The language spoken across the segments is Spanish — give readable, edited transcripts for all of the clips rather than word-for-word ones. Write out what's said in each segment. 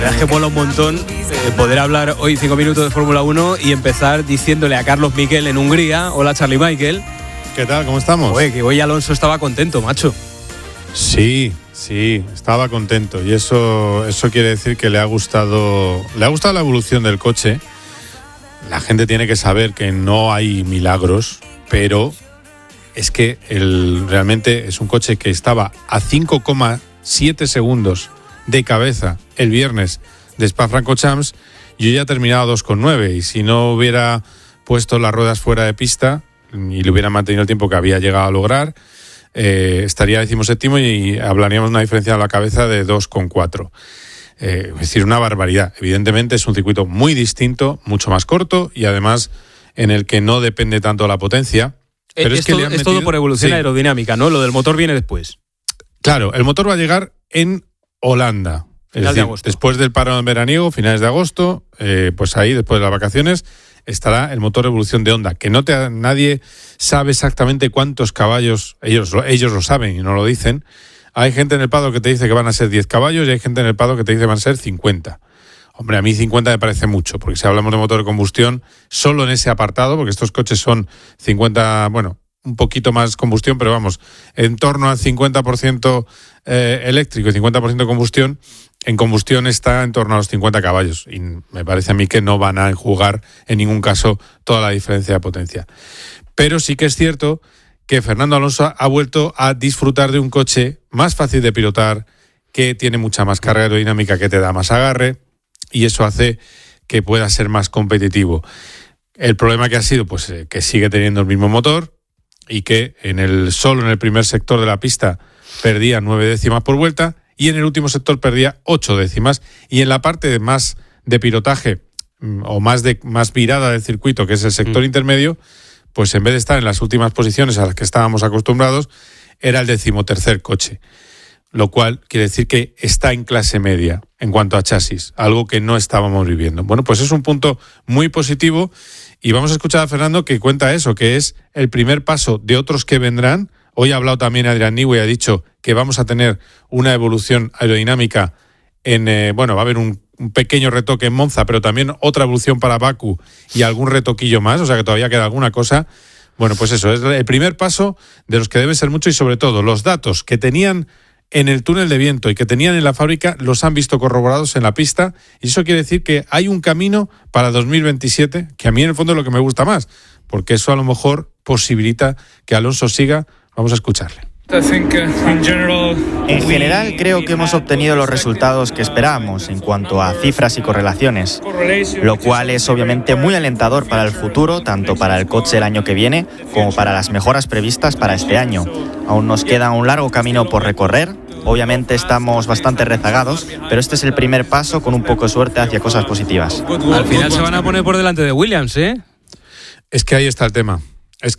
La verdad es que mola un montón poder hablar hoy 5 minutos de Fórmula 1 y empezar diciéndole a Carlos Miquel en Hungría: hola Charlie Michael. ¿Qué tal? ¿Cómo estamos? Oye, que hoy Alonso estaba contento, macho. Sí, estaba contento y eso quiere decir que le ha gustado la evolución del coche. La gente tiene que saber que no hay milagros, pero es que realmente es un coche que estaba a 5,7 segundos de cabeza el viernes de Spa-Francorchamps. Yo ya he terminado 2,9 y si no hubiera puesto las ruedas fuera de pista y le hubiera mantenido el tiempo que había llegado a lograr, estaría 17º y hablaríamos de una diferencia a la cabeza de 2,4. Es decir, una barbaridad. Evidentemente es un circuito muy distinto, mucho más corto y además en el que no depende tanto la potencia. Pero es todo por evolución aerodinámica, ¿no? Lo del motor viene después. Claro, el motor va a llegar en Holanda. Final de agosto. Después del parón veraniego, finales de agosto, pues ahí, después de las vacaciones, estará el motor de evolución de Honda, que nadie sabe exactamente cuántos caballos, ellos lo saben y no lo dicen. Hay gente en el paddock que te dice que van a ser 10 caballos y hay gente en el paddock que te dice que van a ser 50. Hombre, a mí 50 me parece mucho, porque si hablamos de motor de combustión, solo en ese apartado, porque estos coches son 50, bueno, un poquito más combustión, pero vamos, en torno al 50% eléctrico y 50% combustión. En combustión está en torno a los 50 caballos y me parece a mí que no van a enjugar en ningún caso toda la diferencia de potencia. Pero sí que es cierto que Fernando Alonso ha vuelto a disfrutar de un coche más fácil de pilotar, que tiene mucha más carga aerodinámica, que te da más agarre y eso hace que pueda ser más competitivo. El problema que ha sido pues que sigue teniendo el mismo motor y que solo en el primer sector de la pista perdía 9 décimas por vuelta y en el último sector perdía 8 décimas y en la parte más de pilotaje o más virada del circuito, que es el sector intermedio, pues en vez de estar en las últimas posiciones a las que estábamos acostumbrados, era el 13º coche, lo cual quiere decir que está en clase media en cuanto a chasis, algo que no estábamos viviendo. Bueno, pues es un punto muy positivo y vamos a escuchar a Fernando que cuenta eso, que es el primer paso de otros que vendrán. Hoy ha hablado también Adrian Newey y ha dicho que vamos a tener una evolución aerodinámica va a haber un pequeño retoque en Monza, pero también otra evolución para Bakú y algún retoquillo más, o sea que todavía queda alguna cosa. Bueno, pues eso, es el primer paso de los que debe ser mucho y sobre todo los datos que tenían en el túnel de viento y que tenían en la fábrica los han visto corroborados en la pista y eso quiere decir que hay un camino para 2027 que a mí en el fondo es lo que me gusta más, porque eso a lo mejor posibilita que Alonso siga. Vamos a escucharle. En general, creo que hemos obtenido los resultados que esperábamos en cuanto a cifras y correlaciones, lo cual es obviamente muy alentador para el futuro, tanto para el coche el año que viene como para las mejoras previstas para este año. Aún nos queda un largo camino por recorrer. Obviamente estamos bastante rezagados, pero este es el primer paso con un poco de suerte hacia cosas positivas. Al final se van a poner por delante de Williams, ¿eh? Es que ahí está el tema. Es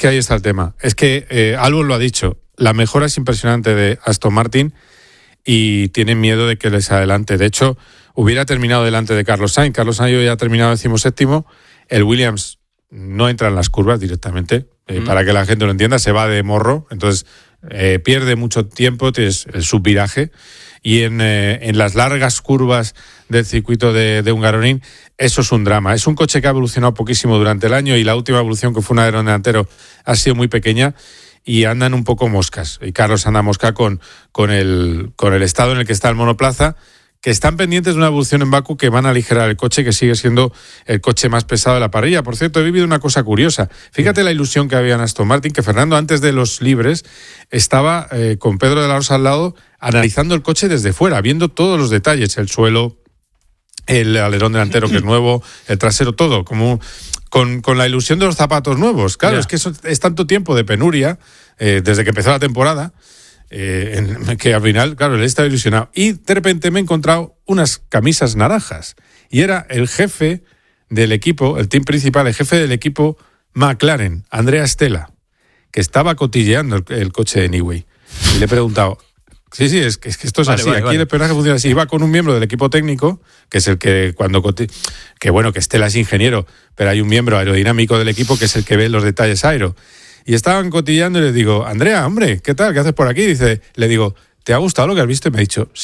que Albon lo ha dicho. La mejora es impresionante de Aston Martin y tienen miedo de que les adelante. De hecho, hubiera terminado delante de Carlos Sainz. Carlos Sainz ya ha terminado 17º. El Williams no entra en las curvas directamente. Para que la gente lo entienda, se va de morro. Entonces, pierde mucho tiempo, tienes el subviraje. Y en las largas curvas del circuito de Hungaroring, eso es un drama. Es un coche que ha evolucionado poquísimo durante el año y la última evolución, que fue un alerón delantero, ha sido muy pequeña y andan un poco moscas. Y Carlos anda mosca con el estado en el que está el monoplaza, que están pendientes de una evolución en Bakú que van a aligerar el coche, que sigue siendo el coche más pesado de la parrilla. Por cierto, he vivido una cosa curiosa. Fíjate la ilusión que había en Aston Martin, que Fernando, antes de los libres, estaba con Pedro de la Rosa al lado, analizando el coche desde fuera, viendo todos los detalles, el suelo, el alerón delantero que es nuevo, el trasero, todo, como con la ilusión de los zapatos nuevos. Claro, es que eso es tanto tiempo de penuria, desde que empezó la temporada, que al final, claro, él estaba ilusionado. Y de repente me he encontrado unas camisas naranjas. Y era el jefe del equipo, el team principal, el jefe del equipo McLaren, Andrea Stella, que estaba cotilleando el coche de Newey. Y le he preguntado... Sí, es que esto es así. Aquí el espionaje funciona así. Iba con un miembro del equipo técnico, que es el que que Stella es ingeniero, pero hay un miembro aerodinámico del equipo que es el que ve los detalles aero. Y estaban cotillando y le digo, Andrea, hombre, ¿qué tal? ¿Qué haces por aquí? Le digo, ¿te ha gustado lo que has visto? Y me ha dicho,